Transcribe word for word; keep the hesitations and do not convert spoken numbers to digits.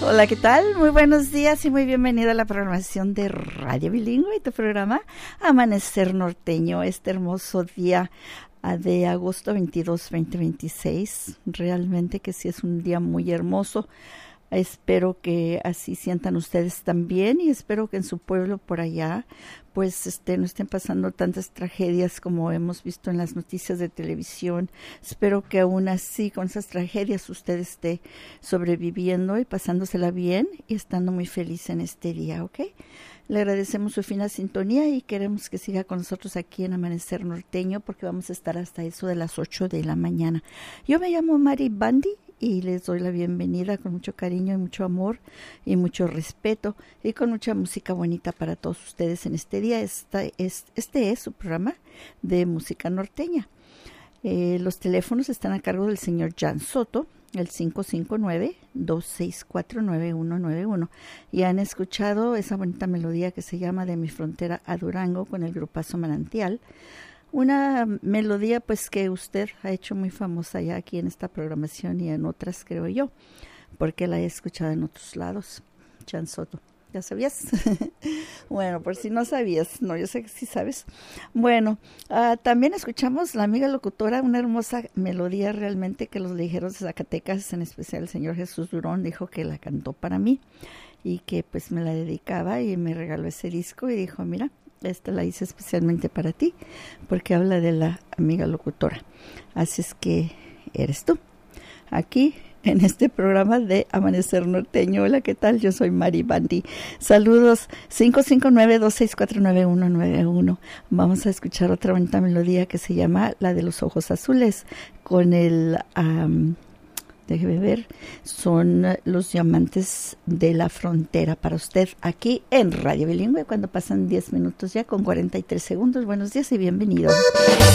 Hola, ¿qué tal? Muy buenos días y muy bienvenido a la programación de Radio Bilingüe y tu programa Amanecer Norteño, este hermoso día de agosto veintidós, veinte veintiséis. Realmente que sí es un día muy hermoso. Espero que así sientan ustedes también y espero que en su pueblo por allá pues este, no estén pasando tantas tragedias como hemos visto en las noticias de televisión. Espero que aún así con esas tragedias usted esté sobreviviendo y pasándosela bien y estando muy feliz en este día, ¿ok? Le agradecemos su fina sintonía y queremos que siga con nosotros aquí en Amanecer Norteño porque vamos a estar hasta eso de las ocho de la mañana. Yo me llamo Mari Bandi y les doy la bienvenida con mucho cariño y mucho amor y mucho respeto y con mucha música bonita para todos ustedes en este día. Esta es, este es su programa de música norteña. Eh, los teléfonos están a cargo del señor Jan Soto, el cinco cinco nueve, dos seis cuatro, nueve uno nueve uno. Y han escuchado esa bonita melodía que se llama De mi frontera a Durango con el grupazo Manantial. Una melodía pues que usted ha hecho muy famosa ya aquí en esta programación y en otras, creo yo, porque la he escuchado en otros lados. Jan Soto, ¿ya sabías? Bueno, por si no sabías, no, yo sé que sí sabes. Bueno, uh, también escuchamos La Amiga Locutora, una hermosa melodía realmente que los ligeros de Zacatecas, en especial el señor Jesús Durón, dijo que la cantó para mí y que pues me la dedicaba y me regaló ese disco y dijo, mira, esta la hice especialmente para ti, porque habla de la amiga locutora. Así es que eres tú, aquí en este programa de Amanecer Norteño. Hola, ¿qué tal? Yo soy Mari Bandi. Saludos, cinco cinco nueve, dos seis cuatro, nueve uno nueve uno. Vamos a escuchar otra bonita melodía que se llama La de los Ojos Azules, con el... Um, déjeme ver, son Los Diamantes de la Frontera para usted aquí en Radio Bilingüe cuando pasan diez minutos ya con cuarenta y tres segundos. Buenos días y bienvenido.